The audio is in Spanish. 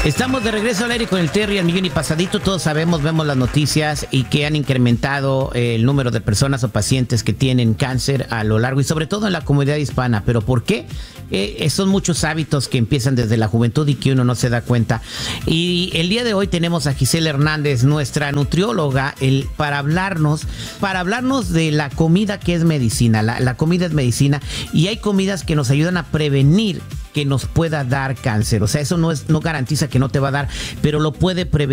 Estamos de regreso al aire con el Terry al millón y pasadito. Todos sabemos, vemos las noticias y que han incrementado el número de personas o pacientes que tienen cáncer a lo largo y sobre todo en la comunidad hispana. ¿Pero por qué? Son muchos hábitos que empiezan desde la juventud y que uno no se da cuenta. Y el día de hoy tenemos a Gisela Hernández, nuestra nutrióloga, para hablarnos de la comida que es medicina. La comida es medicina y hay comidas que nos ayudan a prevenir que nos pueda dar cáncer. O sea, eso no garantiza que no te va a dar, pero lo puede prevenir.